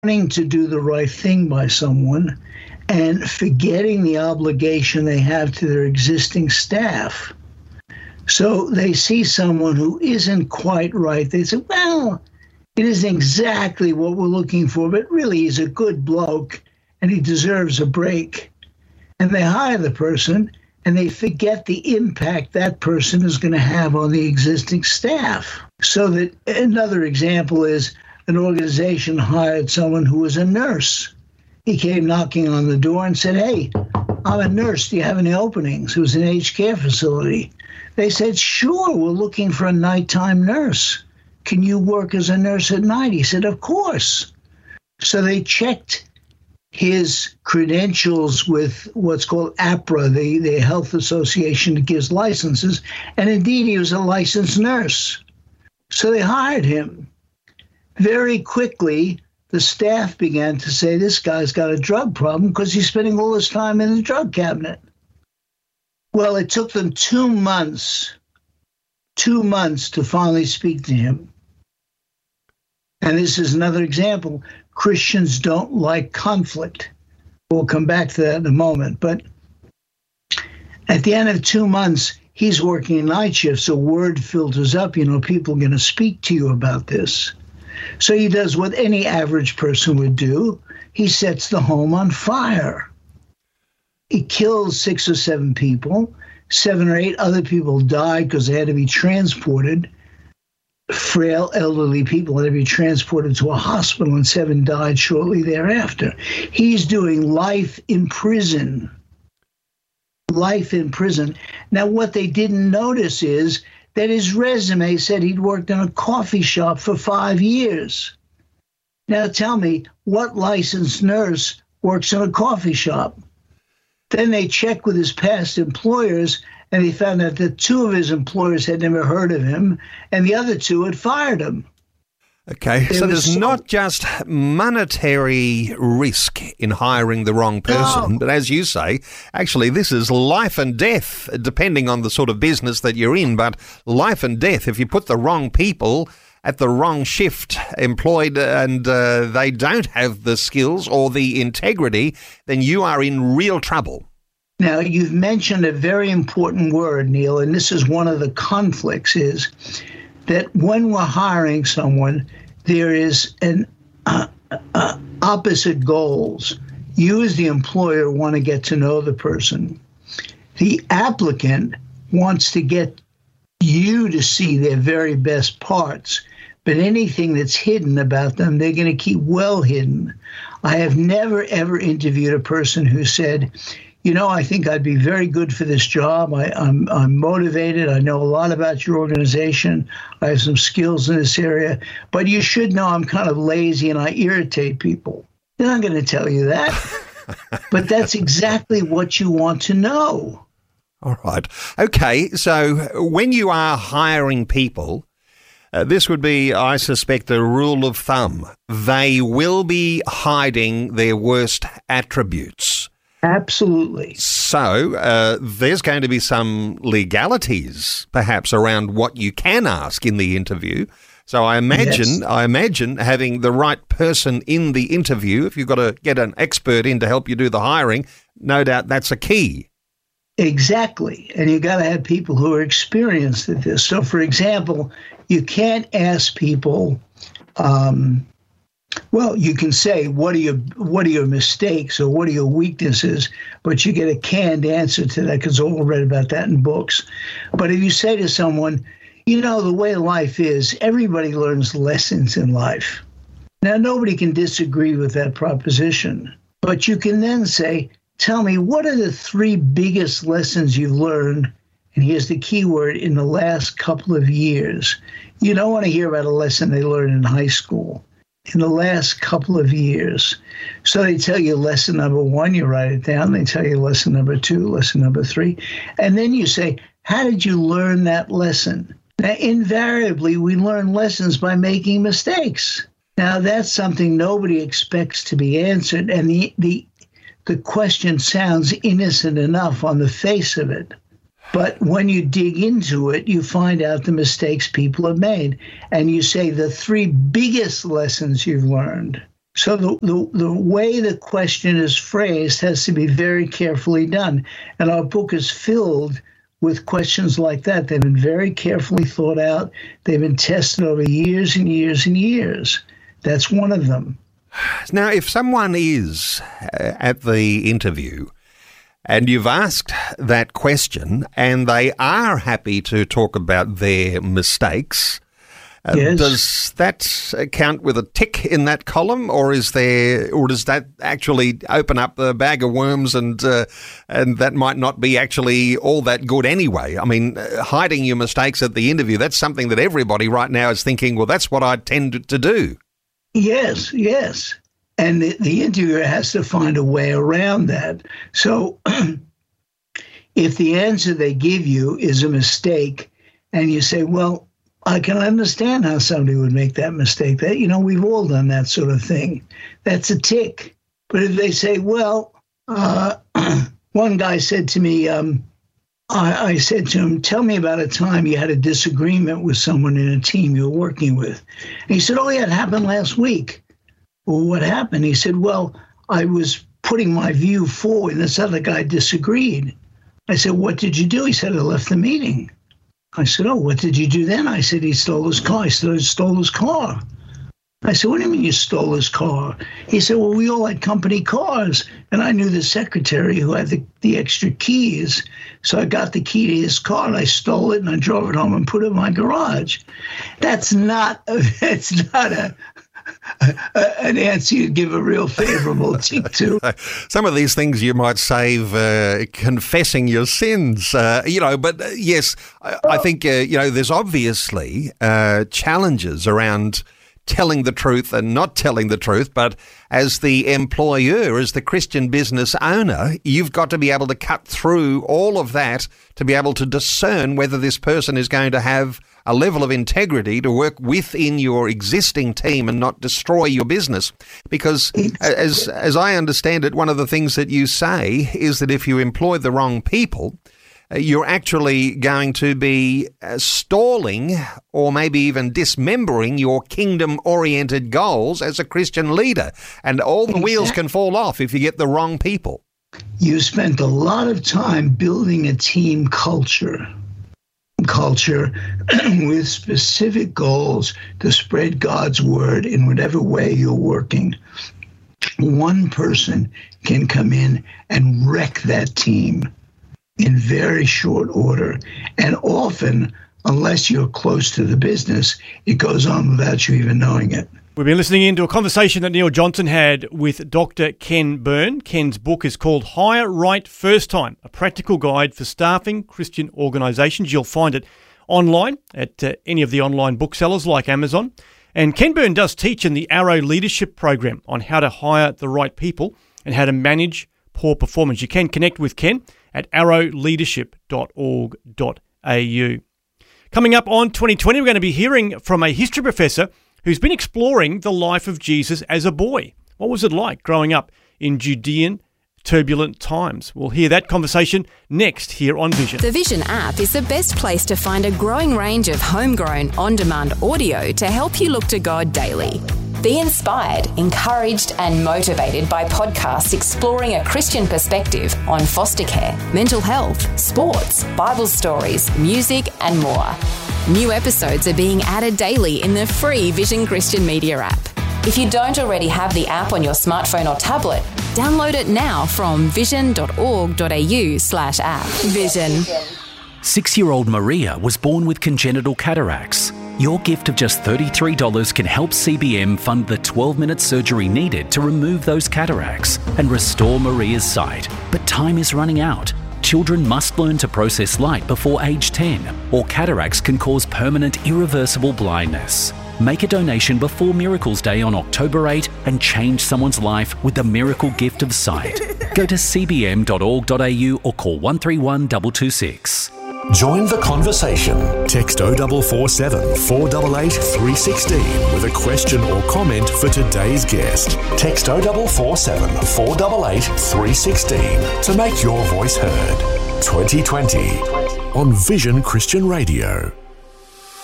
wanting to do the right thing by someone and forgetting the obligation they have to their existing staff. So they see someone who isn't quite right. They say, well, it isn't exactly what we're looking for, but really he's a good bloke and he deserves a break. And they hire the person and they forget the impact that person is going to have on the existing staff. So that another example is an organization hired someone who was a nurse. He came knocking on the door and said, hey, I'm a nurse. Do you have any openings? It was an aged care facility. They said, sure, we're looking for a nighttime nurse. Can you work as a nurse at night? He said, of course. So they checked his credentials with what's called APRA, the health association that gives licenses. And indeed, he was a licensed nurse. So they hired him. Very quickly, the staff began to say, this guy's got a drug problem because he's spending all his time in the drug cabinet. Well, it took them 2 months to finally speak to him. And this is another example. Christians don't like conflict. We'll come back to that in a moment. But at the end of 2 months, he's working night shifts, so word filters up, people are going to speak to you about this. So he does what any average person would do. He sets the home on fire. He kills 6 or 7 people. 7 or 8 other people died because they had to be transported. Frail, elderly people had to be transported to a hospital, and 7 died shortly thereafter. He's doing life in prison. Life in prison. Now, what they didn't notice is that his resume said he'd worked in a coffee shop for 5 years. Now tell me, what licensed nurse works in a coffee shop? Then they checked with his past employers, and they found out that 2 of his employers had never heard of him, and the other 2 had fired him. Okay, so there's not just monetary risk in hiring the wrong person, but as you say, actually this is life and death, depending on the sort of business that you're in, but life and death. If you put the wrong people at the wrong shift employed and they don't have the skills or the integrity, then you are in real trouble. Now, you've mentioned a very important word, Neil, and this is one of the conflicts, is that when we're hiring someone, there is an opposite goals. You as the employer want to get to know the person. The applicant wants to get you to see their very best parts, but anything that's hidden about them, they're going to keep well hidden. I have never, ever interviewed a person who said, I think I'd be very good for this job. I'm motivated. I know a lot about your organization. I have some skills in this area. But you should know I'm kind of lazy and I irritate people. They're not going to tell you that. But that's exactly what you want to know. All right. Okay, so when you are hiring people, this would be, I suspect, a rule of thumb. They will be hiding their worst attributes. Absolutely. So there's going to be some legalities, perhaps, around what you can ask in the interview. So I imagine having the right person in the interview, if you've got to get an expert in to help you do the hiring, no doubt that's a key. Exactly. And you got to have people who are experienced at this. So, for example, you can't ask people, you can say, what are your mistakes or what are your weaknesses? But you get a canned answer to that because we've all read about that in books. But if you say to someone, the way life is, everybody learns lessons in life. Now, nobody can disagree with that proposition. But you can then say, tell me, what are the 3 biggest lessons you've learned? And here's the key word, in the last couple of years. You don't want to hear about a lesson they learned in high school. In the last couple of years. So they tell you lesson number 1, you write it down. They tell you lesson number 2, lesson number 3. And then you say, how did you learn that lesson? Now, invariably, we learn lessons by making mistakes. Now, that's something nobody expects to be answered. And the question sounds innocent enough on the face of it. But when you dig into it, you find out the mistakes people have made. And you say the 3 biggest lessons you've learned. So the way the question is phrased has to be very carefully done. And our book is filled with questions like that. They've been very carefully thought out. They've been tested over years and years and years. That's one of them. Now, if someone is at the interview and you've asked that question and they are happy to talk about their mistakes, yes. Does that count with a tick in that column, or does that actually open up a bag of worms and that might not be actually all that good anyway? I mean, hiding your mistakes at the interview, that's something that everybody right now is thinking, well, that's what I tend to do. Yes. And the interviewer has to find a way around that. So if the answer they give you is a mistake and you say, well, I can understand how somebody would make that mistake. That, we've all done that sort of thing. That's a tick. But if they say, well, one guy said to me, I said to him, tell me about a time you had a disagreement with someone in a team you were working with. And he said, oh, yeah, it happened last week. Well, what happened? He said, well, I was putting my view forward and this other guy disagreed. I said, what did you do? He said, I left the meeting. I said, oh, what did you do then? I said, he stole his car. He said, I stole his car. I said, what do you mean you stole his car? He said, well, we all had company cars. And I knew the secretary who had the extra keys. So I got the key to his car and I stole it and I drove it home and put it in my garage. That's not an answer you'd give a real favorable tick to. Some of these things you might save confessing your sins, but yes, I think, there's obviously challenges around telling the truth and not telling the truth, but as the employer, as the Christian business owner, you've got to be able to cut through all of that to be able to discern whether this person is going to have a level of integrity to work within your existing team and not destroy your business. Because as I understand it, one of the things that you say is that if you employ the wrong people, you're actually going to be stalling or maybe even dismembering your kingdom-oriented goals as a Christian leader. And all the wheels can fall off if you get the wrong people. You spent a lot of time building a team culture with specific goals to spread God's word in whatever way you're working. One person can come in and wreck that team in very short order. And often, unless you're close to the business, it goes on without you even knowing it. We've been listening into a conversation that Neil Johnson had with Dr. Ken Byrne. Ken's book is called Hire Right First Time, a practical guide for staffing Christian organisations. You'll find it online at any of the online booksellers like Amazon. And Ken Byrne does teach in the Arrow Leadership Program on how to hire the right people and how to manage poor performance. You can connect with Ken at arrowleadership.org.au. Coming up on 2020, we're going to be hearing from a history professor who's been exploring the life of Jesus as a boy. What was it like growing up in Judean turbulent times? We'll hear that conversation next here on Vision. The Vision app is the best place to find a growing range of homegrown, on-demand audio to help you look to God daily. Be inspired, encouraged and motivated by podcasts exploring a Christian perspective on foster care, mental health, sports, Bible stories, music and more. New episodes are being added daily in the free Vision Christian Media app. If you don't already have the app on your smartphone or tablet, download it now from vision.org.au/app. Vision. 6-year-old Maria was born with congenital cataracts. Your gift of just $33 can help CBM fund the 12-minute surgery needed to remove those cataracts and restore Maria's sight. But time is running out. Children must learn to process light before age 10, or cataracts can cause permanent, irreversible blindness. Make a donation before Miracles Day on October 8 and change someone's life with the miracle gift of sight. Go to cbm.org.au or call 131 226. Join the conversation. Text 0447 488 316 with a question or comment for today's guest. Text 0447 488 316 to make your voice heard. 2020 on Vision Christian Radio.